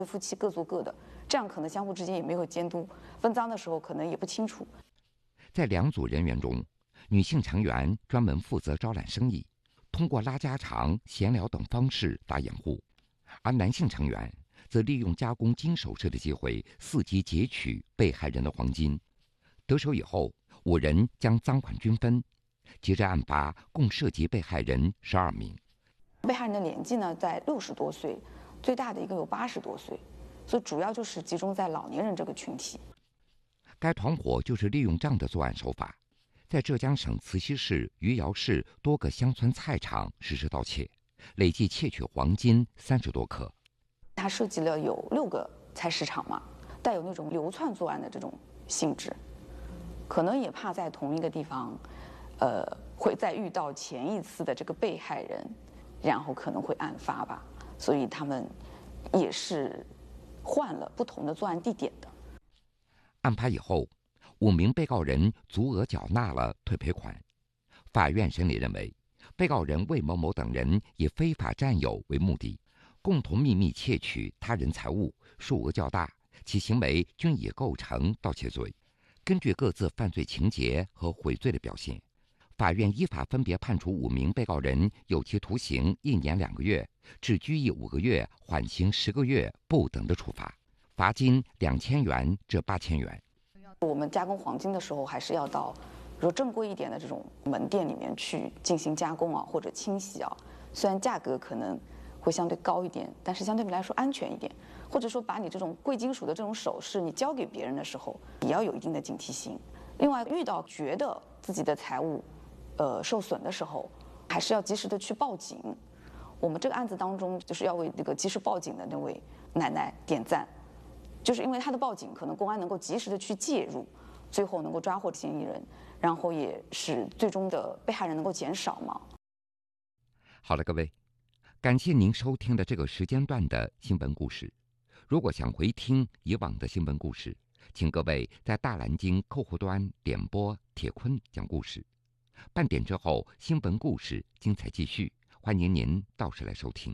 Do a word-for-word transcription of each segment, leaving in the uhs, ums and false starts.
夫妻各做各的，这样可能相互之间也没有监督，分赃的时候可能也不清楚。 在两组人员中，女性成员专门负责招揽生意，通过拉家常、闲聊等方式打掩护，而男性成员则利用加工金首饰的机会，伺机劫取被害人的黄金。得手以后，五人将赃款均分。截至案发，共涉及被害人十二名。 被害人的年纪呢，在六十多岁，最大的一个有八十多岁，所以主要就是集中在老年人这个群体。 该团伙就是利用这样的作案手法，在浙江省慈溪市余姚市多个乡村菜场实施盗窃，累计窃取黄金三十多克。 它涉及了有六个菜市场嘛，带有那种流窜作案的这种性质，可能也怕在同一个地方，呃，会再遇到前一次的这个被害人，然后可能会案发吧，所以他们也是换了不同的作案地点的。 案发以后，五名被告人足额缴纳了退赔款。法院审理认为，被告人魏某某等人以非法占有为目的，共同秘密窃取他人财物，数额较大，其行为均已构成盗窃罪。根据各自犯罪情节和悔罪的表现，法院依法分别判处五名被告人有期徒刑一年两个月至拘役五个月、缓刑十个月不等的处罚，罚金两千元至八千元。 我们加工黄金的时候，还是要到，比如正规一点的这种门店里面去进行加工啊，或者清洗啊。虽然价格可能会相对高一点，但是相对来说安全一点。或者说，把你这种贵金属的这种首饰，你交给别人的时候，也要有一定的警惕心。另外，遇到觉得自己的财物，呃，受损的时候，还是要及时的去报警。我们这个案子当中，就是要为这个及时报警的那位奶奶点赞。就是因为他的报警，可能公安能够及时的去介入，最后能够抓获嫌疑人，然后也使最终的被害人能够减少嘛。 好了，各位，感谢您收听的这个时间段的新闻故事。如果想回听以往的新闻故事，请各位在大蓝鲸客户端点播铁坤讲故事。半点之后，新闻故事精彩继续，欢迎您到时来收听。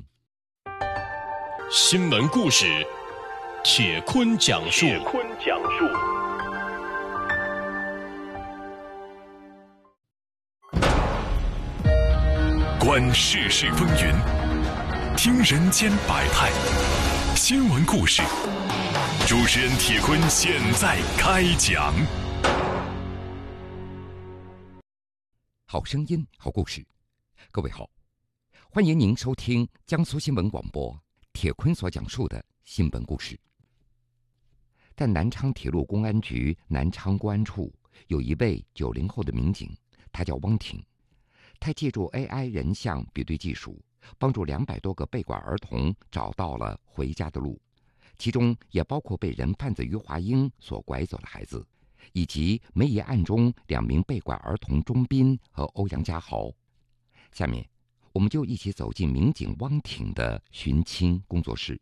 新闻故事。铁坤讲述。铁坤讲述。观世事风云，听人间百态，新闻故事。主持人铁坤现在开讲。 好声音，好故事。各位好，欢迎您收听江苏新闻广播铁坤所讲述的新闻故事。在南昌铁路公安局南昌公安处，有一位九零后的民警，他叫汪婷。他借助 A I 人像比对技术，帮助两百多个被拐儿童找到了回家的路，其中也包括被人贩子于华英所拐走的孩子，以及梅姨案中两名被拐儿童钟斌和欧阳家豪。下面，我们就一起走进民警汪婷的寻亲工作室。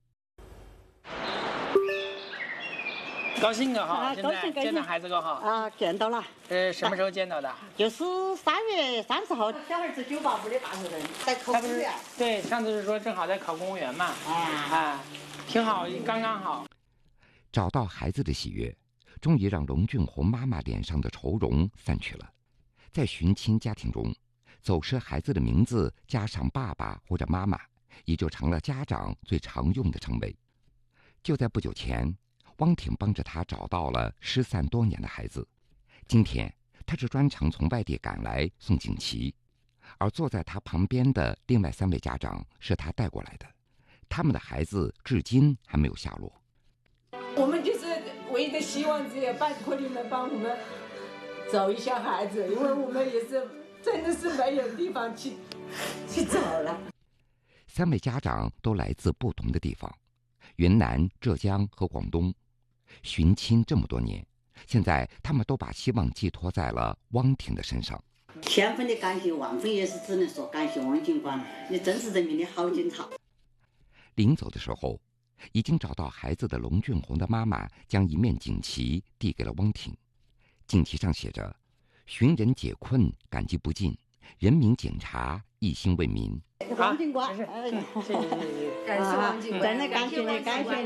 高兴个哈， 啊， 现高兴高兴在见到孩子个哈。 啊，见到了。 呃，什么时候见到的？ 就是三月三十号，小孩子九八五的大学生在考公务员。 对，上次是说正好在考公务员嘛。 啊啊，挺好，刚刚好。 找到孩子的喜悦，终于让龙俊红妈妈脸上的愁容散去了。在寻亲家庭中，走失孩子的名字加上爸爸或者妈妈，也就成了家长最常用的称谓。就在不久前，汪婷帮着他找到了失散多年的孩子。今天，他是专程从外地赶来送锦旗，而坐在他旁边的另外三位家长是他带过来的，他们的孩子至今还没有下落。 我们就是唯一的希望，只有拜托你们帮我们找一下孩子，因为我们也是真的是没有地方去去找了。 三位家长都来自不同的地方，云南、浙江和广东。寻亲这么多年，现在他们都把希望寄托在了汪婷的身上。 千分的感谢，万分也是只能说感谢汪警官，你真是人民的好警察。 临走的时候，已经找到孩子的龙俊红的妈妈将一面锦旗递给了汪婷，锦旗上写着：“寻人解困，感激不尽，人民警察一一心为民。 王警官， 没事，嗯谢谢谢谢谢谢。 感谢王警官， 真的感谢你，感谢你。